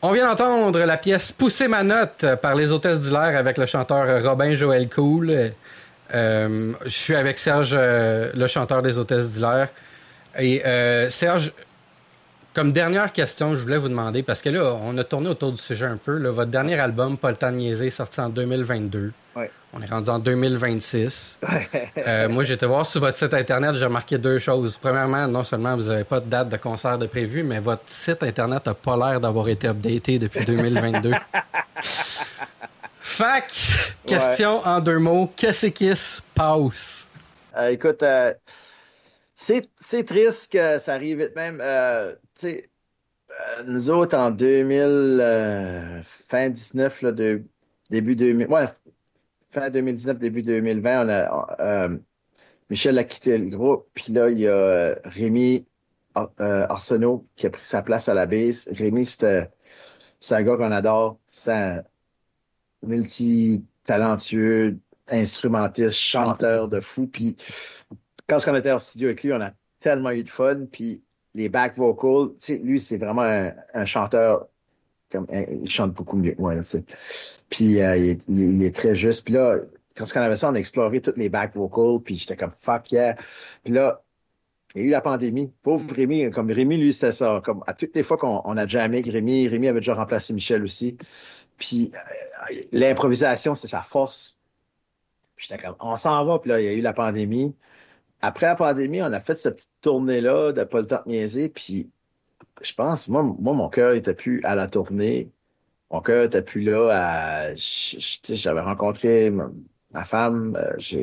On vient d'entendre la pièce Pousser ma note par les Hôtesses d'Hilaire avec le chanteur Robin Joël Cool. Je suis avec Serge, le chanteur des Hôtesses d'Hilaire. Et Serge, comme dernière question, je voulais vous demander, parce que là, on a tourné autour du sujet un peu. Là, votre dernier album, Pas le temps de niaiser, est sorti en 2022. Ouais. On est rendu en 2026. Moi, j'ai été voir sur votre site Internet, j'ai remarqué deux choses. Premièrement, non seulement vous n'avez pas de date de concert de prévu, mais votre site Internet n'a pas l'air d'avoir été updaté depuis 2022. Fac, question en deux mots. Qu'est-ce qui se passe? Écoute, c'est triste que ça arrive vite même. Tu sais, nous autres, en 2000, fin 19, là, début 2000, ouais, fin 2019, début 2020, Michel a quitté le groupe, puis là, il y a Rémi Arsenault qui a pris sa place à la bass. Rémi, c'est un gars qu'on adore. C'est un multi-talentueux, instrumentiste, chanteur de fou. Puis quand on était en studio avec lui, on a tellement eu de fun. Puis les back vocals, tu sais, lui, c'est vraiment un chanteur. Il chante beaucoup mieux que moi. Là, puis il est très juste. Puis là, quand on avait ça, on a exploré toutes les back vocals. Puis j'étais comme fuck yeah. Puis là, il y a eu la pandémie. Pauvre Rémi, comme Rémi, lui, c'était ça. Comme à toutes les fois qu'on a jamais avec Rémi avait déjà remplacé Michel aussi. Puis l'improvisation, c'est sa force. Puis j'étais comme, on s'en va. Puis là, il y a eu la pandémie. Après la pandémie, on a fait cette petite tournée-là de pas le temps de niaiser. Puis je pense, moi mon cœur était plus à la tournée. Mon cœur était plus là à... J'avais rencontré ma femme.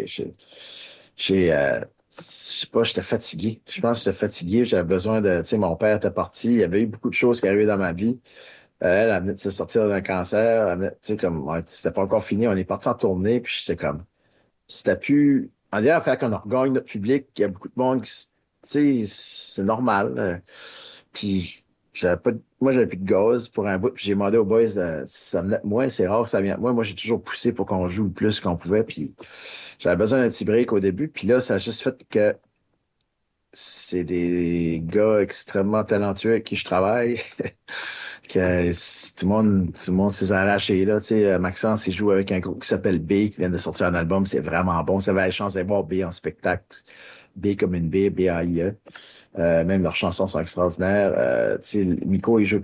Je sais pas, j'étais fatigué. Je pense que j'étais fatigué. J'avais besoin de... Tu sais, mon père était parti. Il y avait eu beaucoup de choses qui arrivaient dans ma vie. Elle venait de se sortir d'un cancer. Elle venait, tu sais, comme, ouais, c'était pas encore fini. On est parti en tournée. Puis j'étais comme... C'était plus... On dirait, fait qu'on regagne notre public. Il y a beaucoup de monde qui... Tu sais, c'est normal. Puis moi, j'avais plus de gaz pour un bout. Puis j'ai demandé aux boys si ça venait de moi. C'est rare que ça vienne de moi. Moi, j'ai toujours poussé pour qu'on joue le plus qu'on pouvait. Puis j'avais besoin d'un petit break au début. Puis là, ça a juste fait que c'est des gars extrêmement talentueux avec qui je travaille. Que tout le monde s'est arraché là. Tu sais, Maxence, il joue avec un groupe qui s'appelle B, qui vient de sortir un album. C'est vraiment bon. Ça avait la chance d'aller voir B en spectacle. B comme une B, B-A-I-E. Même leurs chansons sont extraordinaires. Tu sais, Miko, il joue